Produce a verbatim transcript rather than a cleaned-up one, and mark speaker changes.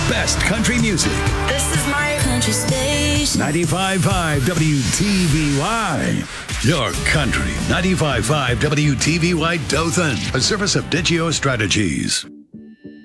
Speaker 1: best country music.
Speaker 2: This is my country station.
Speaker 1: ninety-five point five W T V Y. Your country. ninety-five point five W T V Y Dothan. A service of Digio Strategies.